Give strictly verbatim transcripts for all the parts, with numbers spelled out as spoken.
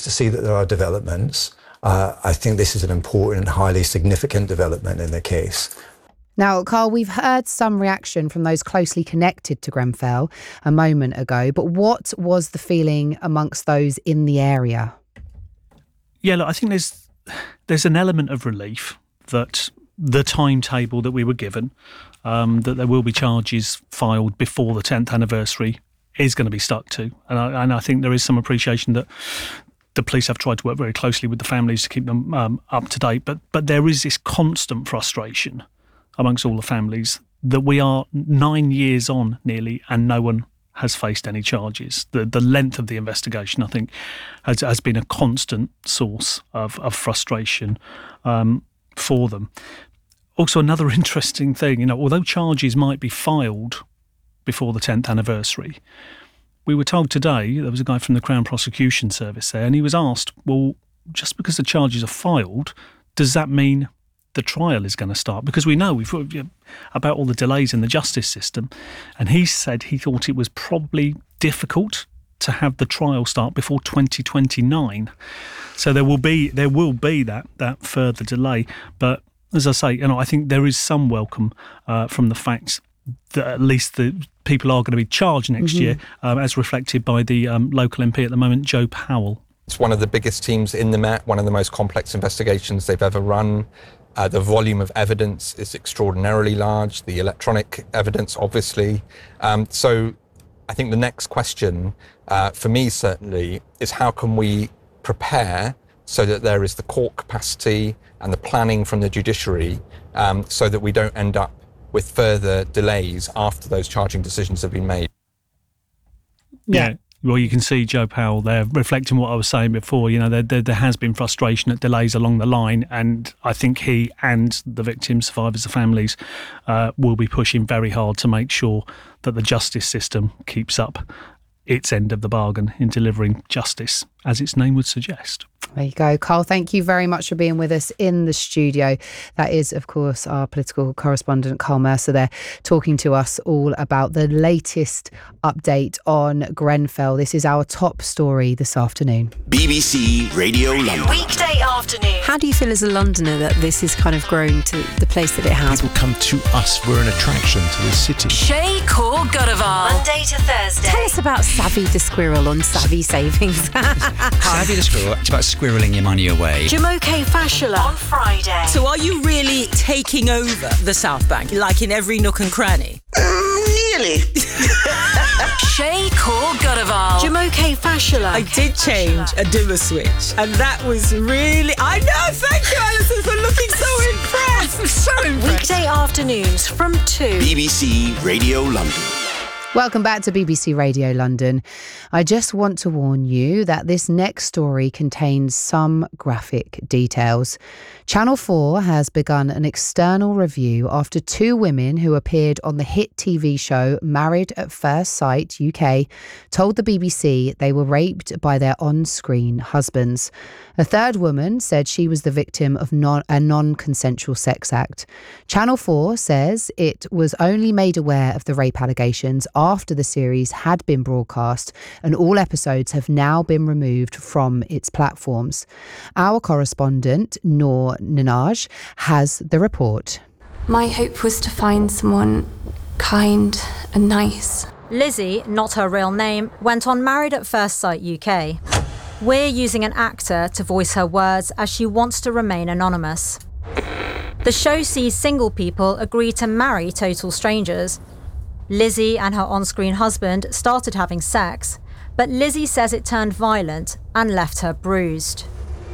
to see that there are developments. Uh, I think this is an important, highly significant development in the case. Now, Carl, we've heard some reaction from those closely connected to Grenfell a moment ago, but what was the feeling amongst those in the area? Yeah, look, I think there's there's an element of relief that the timetable that we were given, um, that there will be charges filed before the tenth anniversary, is going to be stuck to. And I, and I think there is some appreciation that the police have tried to work very closely with the families to keep them um, up to date. But but there is this constant frustration amongst all the families that we are nine years on nearly and no one has faced any charges. The the length of the investigation, I think, has, has been a constant source of, of frustration um, for them. Also, another interesting thing, you know, although charges might be filed before the tenth anniversary, we were told today, there was a guy from the Crown Prosecution Service there, and he was asked, well, just because the charges are filed, does that mean the trial is going to start? Because we know we've about all the delays in the justice system, and he said he thought it was probably difficult to have the trial start before twenty twenty-nine. So there will be there will be that that further delay. But as I say, you know, I think there is some welcome uh, from the fact that at least the people are going to be charged next mm-hmm. year, um, as reflected by the um, local M P at the moment, Joe Powell. It's one of the biggest teams in the Met, one of the most complex investigations they've ever run. Uh, the volume of evidence is extraordinarily large, the electronic evidence, obviously. Um, so I think the next question, uh, for me certainly, is how can we prepare so that there is the court capacity and the planning from the judiciary um, so that we don't end up with further delays after those charging decisions have been made. Yeah. Well, you can see Joe Powell there reflecting what I was saying before. You know, there, there, there has been frustration at delays along the line, and I think he and the victims, survivors, the families, uh, will be pushing very hard to make sure that the justice system keeps up its end of the bargain in delivering justice, as its name would suggest. There you go. Carl, thank you very much for being with us in the studio. That is, of course, our political correspondent, Carl Mercer there, talking to us all about the latest update on Grenfell. This is our top story this afternoon. B B C Radio London. Weekday afternoon. How do you feel as a Londoner that this has kind of grown to the place that it has? People come to us. We're an attraction to the city. Shay Core Godaval. Monday to Thursday. Tell us about Savvy the Squirrel on Savvy Savings. Savvy the Squirrel, it's about squirreling your money away. Jumoke Fashola on Friday. So are you really taking over the South Bank, like in every nook and cranny? Mm, nearly. Shay Core Godaval. Jumoke Fashola. I did change a dimmer switch, and that was really... I know, thank you, Alison, for looking so impressed. So impressed. Weekday afternoons from two. B B C Radio London. Welcome back to B B C Radio London. I just want to warn you that this next story contains some graphic details. Channel four has begun an external review after two women who appeared on the hit T V show Married at First Sight U K told the B B C they were raped by their on-screen husbands. A third woman said she was the victim of non- a non-consensual sex act. Channel four says it was only made aware of the rape allegations after the series had been broadcast, and all episodes have now been removed from its platforms. Our correspondent, Noor Ninaj, has the report. My hope was to find someone kind and nice. Lizzie, not her real name, went on Married at First Sight U K. We're using an actor to voice her words as she wants to remain anonymous. The show sees single people agree to marry total strangers. Lizzie and her on-screen husband started having sex, but Lizzie says it turned violent and left her bruised.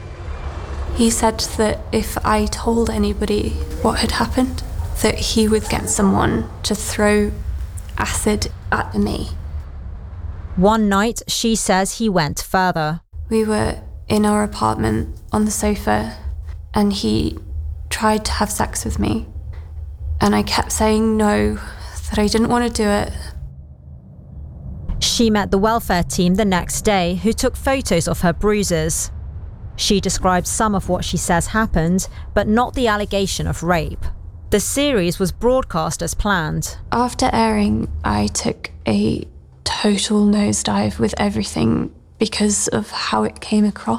He said that if I told anybody what had happened, that he would get someone to throw acid at me. One night, she says he went further. We were in our apartment on the sofa, and he tried to have sex with me. And I kept saying no, that I didn't want to do it. She met the welfare team the next day, who took photos of her bruises. She described some of what she says happened, but not the allegation of rape. The series was broadcast as planned. After airing, I took a total nosedive with everything because of how it came across.